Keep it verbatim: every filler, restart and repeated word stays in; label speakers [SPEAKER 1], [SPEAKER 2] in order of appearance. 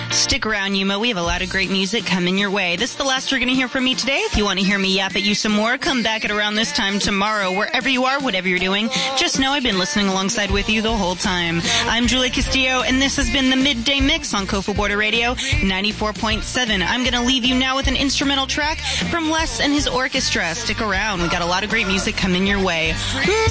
[SPEAKER 1] Stick around, Yuma. We have a lot of great music coming your way. This is the last you're going to hear from me today. If you want to hear me yap at you some more, come back at around this time tomorrow. Wherever you are, whatever you're doing, just know I've been listening alongside with you the whole time. I'm Julie Castillo, and this has been the Midday Mix on Kofu Border Radio ninety-four point seven. I'm going to leave you now with an instrumental track from Les and his orchestra. Stick around. We got a lot of great music coming your way.